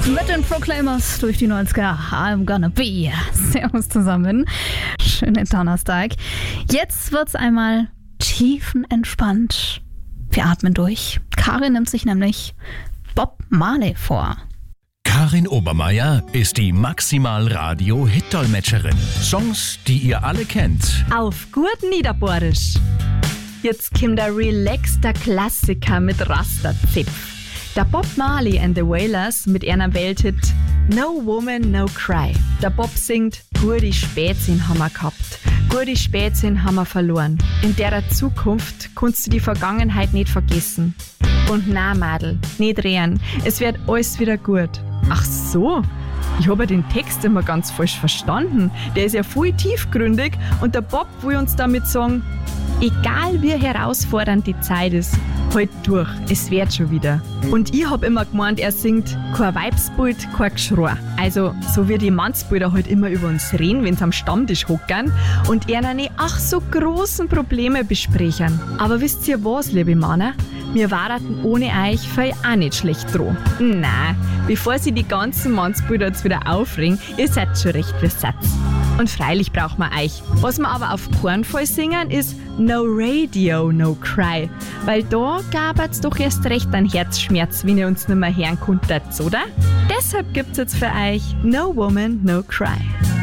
Mit den Proclaimers durch die 90er. I'm gonna be. Servus zusammen. Schönen Donnerstag. Jetzt wird's einmal tiefenentspannt. Wir atmen durch. Karin nimmt sich nämlich Bob Marley vor. Karin Obermeier ist die Maximal-Radio-Hit-Dolmetscherin. Songs, die ihr alle kennt. Auf gut Niederbohrisch. Jetzt kommt der relaxter Klassiker mit Rasta-Zipf. Der Bob Marley and the Wailers mit einer Welthit No Woman, No Cry. Der Bob singt, gute Spätsinn haben wir gehabt, gute Spätsinn haben wir verloren. In der Zukunft kannst du die Vergangenheit nicht vergessen. Und na Madel, nicht rehren, es wird alles wieder gut. Ach so, ich habe den Text immer ganz falsch verstanden. Der ist ja voll tiefgründig und der Bob will uns damit sagen, egal wie herausfordernd die Zeit ist, halt durch, es wird schon wieder. Und ich hab immer gemeint, er singt kein Weibsbild, kein Geschrei. Also so wie die Mannsbilder halt immer über uns reden, wenn sie am Stammtisch hockern und ihnen ach so großen Probleme besprechen. Aber wisst ihr was, liebe Männer? Wir warten ohne euch für auch nicht schlecht dran. Nein, bevor sie die ganzen Mannsbilder jetzt wieder aufregen, ihr seid schon recht besetzt. Und freilich braucht man euch. Was wir aber auf keinen Fall singen, ist No Radio, No Cry. Weil da gab's doch erst recht ein Herzschmerz, wenn ihr uns nicht mehr hören konntet, oder? Deshalb gibt's jetzt für euch No Woman, No Cry.